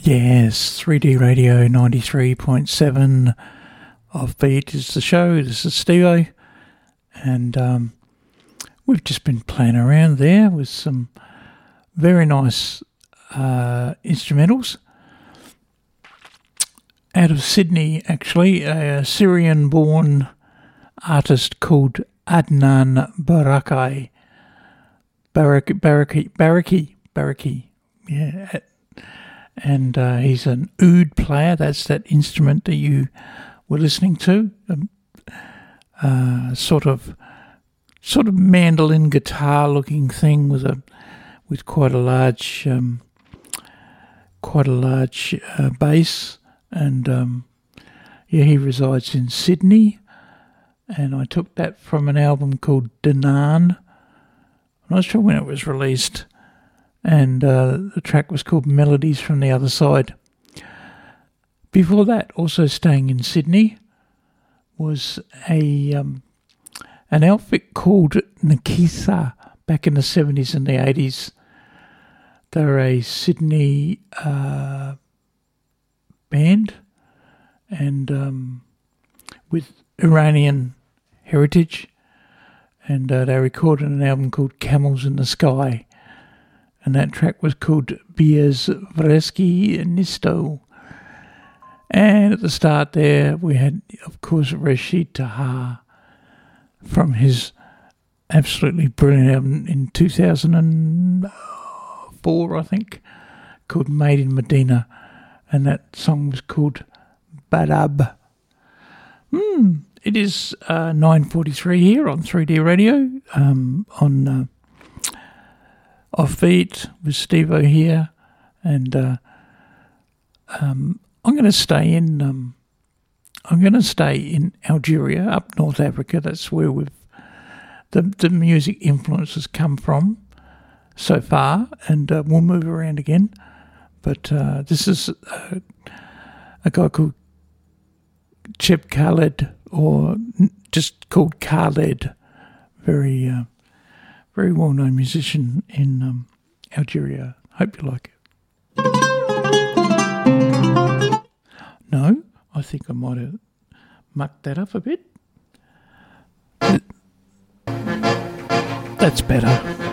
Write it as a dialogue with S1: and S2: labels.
S1: Yes, 3D Radio 93.7 Offbeat is the show. This is Steve-O, and we've just been playing around there with some very nice instrumentals out of Sydney, actually. A Syrian-born artist called Adnan Baraki, yeah. And he's an oud player. That's that instrument that you were listening to. Sort of mandolin guitar looking thing with quite a large bass. And he resides in Sydney. And I took that from an album called Danan. I'm not sure when it was released. And the track was called Melodies from the Other Side. Before that, also staying in Sydney, was an outfit called Nikisa back in the 70s and the 80s. They're a Sydney band and with Iranian heritage. And they recorded an album called Camels in the Sky. And that track was called Biaz Vreski Nisto. And at the start there, we had, of course, Rashid Taha from his absolutely brilliant album in 2004, I think, called Made in Medina. And that song was called Badab. It is 9:43 here on 3D Radio, on Offbeat with Steve-O here, and I'm going to stay in Algeria, up North Africa. That's where the music influences come from so far, and we'll move around again. But this is a guy called Cheb Khaled, or just called Khaled, very well-known musician in Algeria. Hope you like it. No, I think I might have mucked that up a bit. That's better.